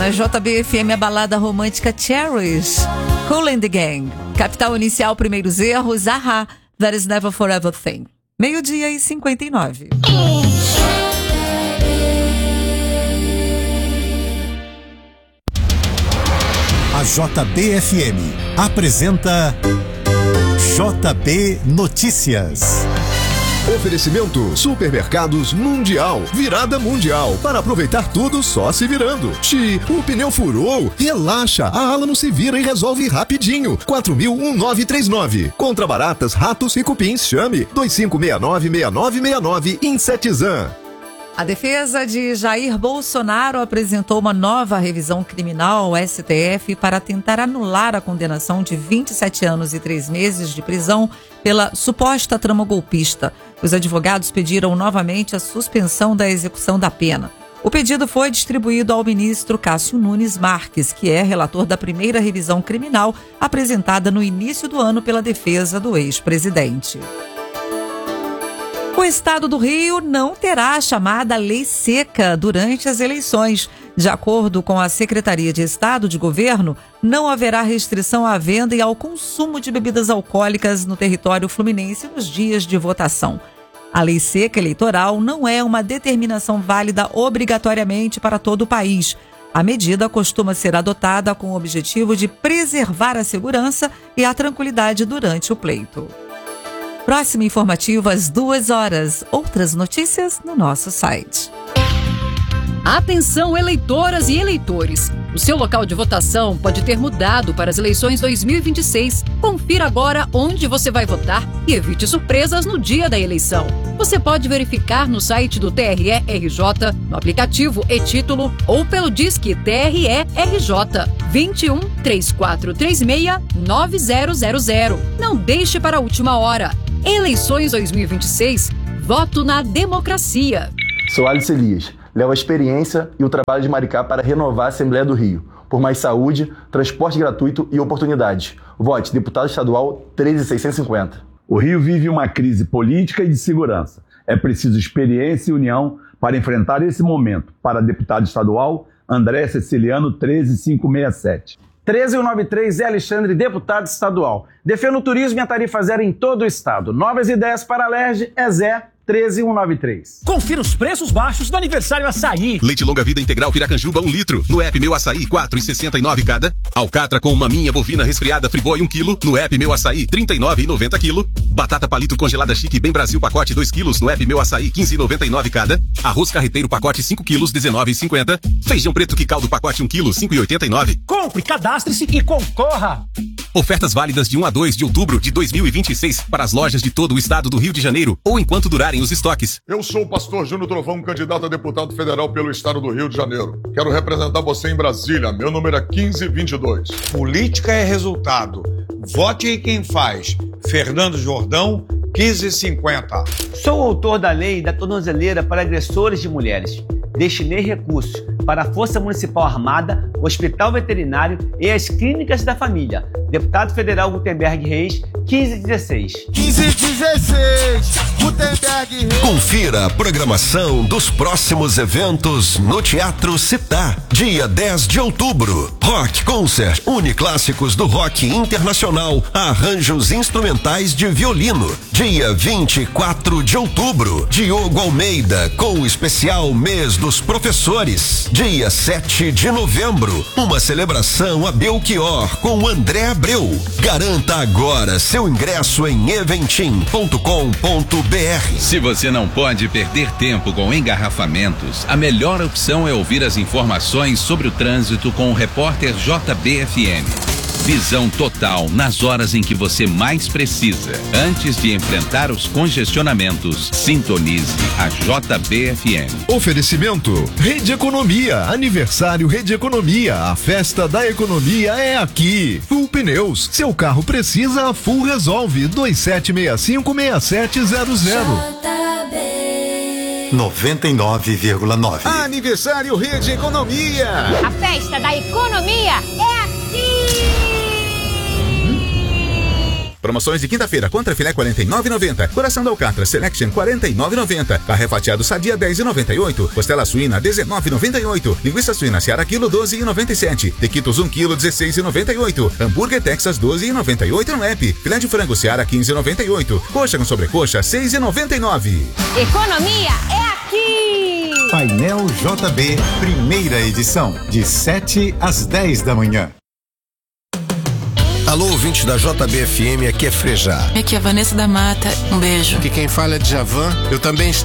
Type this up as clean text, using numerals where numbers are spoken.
Na JBFM, a balada romântica Cherish, Kool and the Gang. Capital inicial, primeiros erros, Aha, That Is Never Forever Thing. 12:59. A JBFM apresenta JB Notícias. Oferecimento Supermercados Mundial. Virada mundial. Para aproveitar tudo só se virando. O pneu furou? Relaxa. A Alamo se vira e resolve rapidinho. 4.01939. Contra baratas, ratos e cupins, chame 2569-6969 Insetizan. A defesa de Jair Bolsonaro apresentou uma nova revisão criminal ao STF para tentar anular a condenação de 27 anos e 3 meses de prisão pela suposta trama golpista. Os advogados pediram novamente a suspensão da execução da pena. O pedido foi distribuído ao ministro Cássio Nunes Marques, que é relator da primeira revisão criminal apresentada no início do ano pela defesa do ex-presidente. O estado do Rio não terá a chamada lei seca durante as eleições. De acordo com a Secretaria de Estado de Governo, não haverá restrição à venda e ao consumo de bebidas alcoólicas no território fluminense nos dias de votação. A lei seca eleitoral não é uma determinação válida obrigatoriamente para todo o país. A medida costuma ser adotada com o objetivo de preservar a segurança e a tranquilidade durante o pleito. Próximo informativo às 2h. Outras notícias no nosso site. Atenção, eleitoras e eleitores! O seu local de votação pode ter mudado para as eleições 2026. Confira agora onde você vai votar e evite surpresas no dia da eleição. Você pode verificar no site do TRE-RJ, no aplicativo e-Título ou pelo Disque TRE-RJ 21 3436 9000. Não deixe para a última hora. Eleições 2026, voto na democracia. Sou Alice Elias. Levo a experiência e o trabalho de Maricá para renovar a Assembleia do Rio. Por mais saúde, transporte gratuito e oportunidades. Vote deputado estadual 13650. O Rio vive uma crise política e de segurança. É preciso experiência e união para enfrentar esse momento. Para deputado estadual, André Ceciliano 13567. 13193 é Alexandre, deputado estadual. Defendo o turismo e a tarifa zero em todo o estado. Novas ideias para a LERJ é Zé 13193. Confira os preços baixos do aniversário Açaí. Leite longa vida integral Piracanjuba 1 litro. No app Meu Açaí 4,69 cada. Alcatra com maminha bovina resfriada Friboi 1 kg. No app Meu Açaí 39,90 kg. Batata palito congelada chique Bem Brasil pacote 2 kg. No app Meu Açaí 15,99 cada. Arroz carreteiro pacote 5 kg 19,50. Feijão preto que caldo pacote 1 kg 5,89. Compre, cadastre-se e concorra. Ofertas válidas de 1 a 2 de outubro de 2026 para as lojas de todo o estado do Rio de Janeiro ou enquanto durarem os estoques. Eu sou o pastor Júnior Trovão, candidato a deputado federal pelo estado do Rio de Janeiro. Quero representar você em Brasília. Meu número é 1522. Política é resultado. Vote em quem faz. Fernando Jordão, 1550. Sou o autor da lei da tornozeleira para agressores de mulheres. Destinei recursos para a Força Municipal Armada, Hospital Veterinário e as Clínicas da Família. Deputado Federal Gutenberg Reis, 1516. 1516, Gutenberg Reis. Confira a programação dos próximos eventos no Teatro Città. Dia 10 de outubro, Rock Concert, Uniclássicos do Rock Internacional, arranjos instrumentais de violino. Dia 24 de outubro, Diogo Almeida, com o especial Mês dos Professores. Dia 7 de novembro, uma celebração a Belchior com André Abreu. Garanta agora seu ingresso em eventim.com.br. Se você não pode perder tempo com engarrafamentos, a melhor opção é ouvir as informações sobre o trânsito com o repórter JBFM. Visão total nas horas em que você mais precisa. Antes de enfrentar os congestionamentos, sintonize a JBFM. Oferecimento Rede Economia, aniversário Rede Economia, a festa da economia é aqui. Full Pneus, seu carro precisa, a Full resolve. 2765-6700. 99,9. Aniversário Rede Economia. A festa da economia é aqui. Promoções de quinta-feira: contra filé 49,90, coração da alcatra Selection 49,90, carré fatiado Sadia 10,98, costela suína 19,98, linguiça suína Seara quilo 12,97, tequitos 1 quilo 16,98, hambúrguer Texas 12,98 no app, filé de frango Seara 15,98, coxa com sobrecoxa 6,99. Economia é aqui! Painel JB, primeira edição, de 7 às 10 da manhã. Alô, ouvinte da JBFM, aqui é Frejá. Aqui é a Vanessa da Mata, um beijo. Aqui quem fala é Djavan, eu também estou